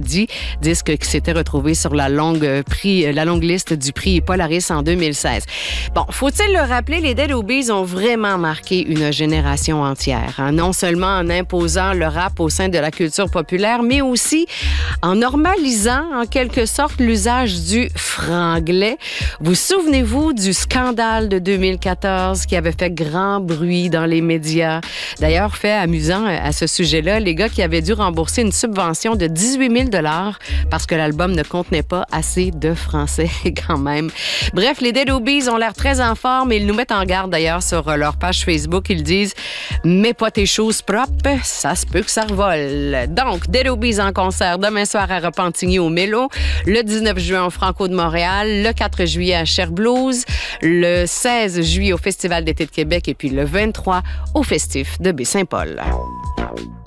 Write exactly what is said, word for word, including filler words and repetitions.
jeudi. Disque qui s'était retrouvé sur la longue, prix, la longue liste du prix Polaris en deux mille seize. Bon, faut-il le rappeler, les Dead Obies ont vraiment marqué une génération entière. Hein? Non seulement en imposant le rap au sein de la culture populaire, mais aussi en normalisant en quelque sorte l'usage du franglais. Vous souvenez-vous du scandale de deux mille quatorze qui avait fait grand bruit dans les médias? D'ailleurs, fait amusant à ce sujet-là, les gars qui avaient dû rembourser une subvention de dix-huit mille dollars parce que l'album ne contenait pas assez de français quand même. Bref, les Dead Obies ont l'air très en forme et ils nous mettent en garde d'ailleurs sur leur page Facebook. Ils disent « Mets pas tes choses propres, ça se peut que ça revole ». Donc, Dead Obies en concert demain soir à Repentigny au Mélo, le dix-neuf juin au Franco de Montréal, le quatre juillet à Cher Blues, le seize juillet au Festival d'été de Québec et puis le vingt-trois au Festif de Baie-Saint-Paul.